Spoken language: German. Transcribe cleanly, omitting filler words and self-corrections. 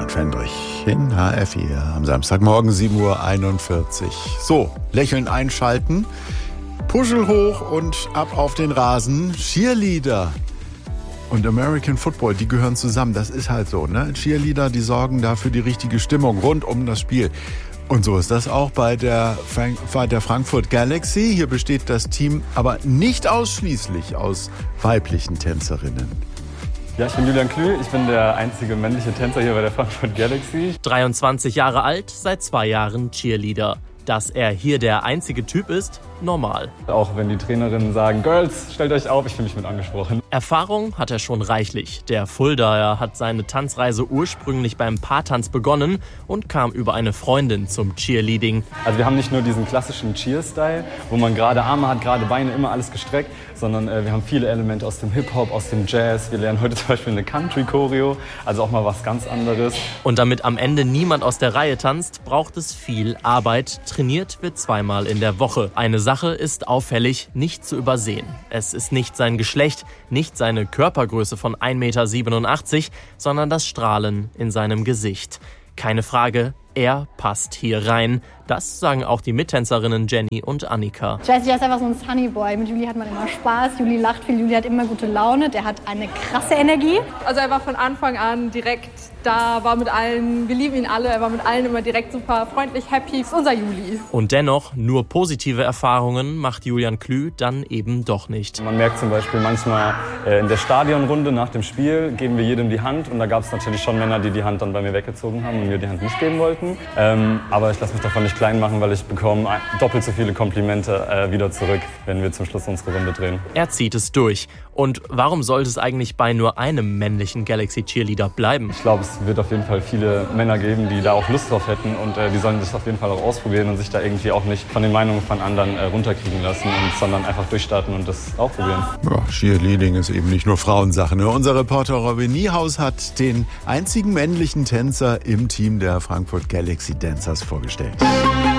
Bernhard Fendrich in HR4 am Samstagmorgen 7:41 Uhr. So, lächeln einschalten, Puschel hoch und ab auf den Rasen. Cheerleader und American Football, die gehören zusammen. Das ist halt so, ne? Cheerleader, die sorgen da für die richtige Stimmung rund um das Spiel. Und so ist das auch bei der Frankfurt Galaxy. Hier besteht das Team aber nicht ausschließlich aus weiblichen Tänzerinnen. Ja, ich bin Julian Klü, ich bin der einzige männliche Tänzer hier bei der Frankfurt Galaxy. 23 Jahre alt, seit 2 Jahren Cheerleader. Dass er hier der einzige Typ ist, normal. Auch wenn die Trainerinnen sagen, Girls, stellt euch auf, ich fühle mich mit angesprochen. Erfahrung hat er schon reichlich. Der Fuldaer hat seine Tanzreise ursprünglich beim Paartanz begonnen und kam über eine Freundin zum Cheerleading. Also wir haben nicht nur diesen klassischen Cheer-Style, wo man gerade Arme hat, gerade Beine, immer alles gestreckt, sondern wir haben viele Elemente aus dem Hip-Hop, aus dem Jazz. Wir lernen heute zum Beispiel eine Country-Choreo, also auch mal was ganz anderes. Und damit am Ende niemand aus der Reihe tanzt, braucht es viel Arbeit. Trainiert wird 2-mal in der Woche. Eine Sache ist auffällig nicht zu übersehen. Es ist nicht sein Geschlecht, nicht seine Körpergröße von 1,87 Meter, sondern das Strahlen in seinem Gesicht. Keine Frage, er passt hier rein. Das sagen auch die Mittänzerinnen Jenny und Annika. Jesse ist einfach so ein Sunny Boy. Mit Juli hat man immer Spaß. Juli lacht viel. Juli hat immer gute Laune. Der hat eine krasse Energie. Also er war von Anfang an direkt da, war mit allen, wir lieben ihn alle. Er war mit allen immer direkt super freundlich, happy. Das ist unser Juli. Und dennoch, nur positive Erfahrungen macht Julian Klü dann eben doch nicht. Man merkt zum Beispiel manchmal in der Stadionrunde nach dem Spiel geben wir jedem die Hand. Und da gab es natürlich schon Männer, die die Hand dann bei mir weggezogen haben und mir die Hand nicht geben wollten. Aber ich lasse mich davon nicht klein machen, weil ich bekomme doppelt so viele Komplimente wieder zurück, wenn wir zum Schluss unsere Runde drehen. Er zieht es durch. Und warum sollte es eigentlich bei nur einem männlichen Galaxy Cheerleader bleiben? Ich glaube, es wird auf jeden Fall viele Männer geben, die da auch Lust drauf hätten. Und die sollen das auf jeden Fall auch ausprobieren und sich da irgendwie auch nicht von den Meinungen von anderen runterkriegen lassen, sondern einfach durchstarten und das auch probieren. Ja, Cheerleading ist eben nicht nur Frauensache. Ne? Unser Reporter Robin Niehaus hat den einzigen männlichen Tänzer im Team der Frankfurt Galaxy Dancers vorgestellt.